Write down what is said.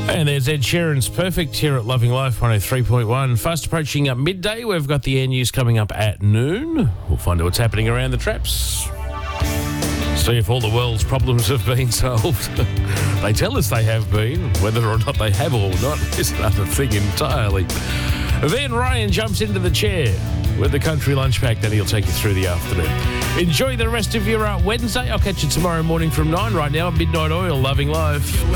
And there's Ed Sheeran's Perfect here at Loving Life 103.1. Fast approaching up midday. We've got the air news coming up at noon. We'll find out what's happening around the traps. See if all the world's problems have been solved. They tell us they have been. Whether or not they have or not is another thing entirely. Then Ryan jumps into the chair with the country lunch pack that he'll take you through the afternoon. Enjoy the rest of your Wednesday. I'll catch you tomorrow morning from 9. Right now, Midnight Oil, Loving Life.